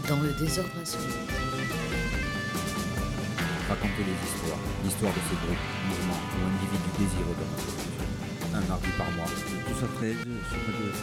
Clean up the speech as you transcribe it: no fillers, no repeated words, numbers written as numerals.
Dans le désordre absolu. Raconter les histoires, l'histoire de ces groupes, mouvements ou individus désireux de notre culture. Un mardi par mois. De 12 à 13 sur Radio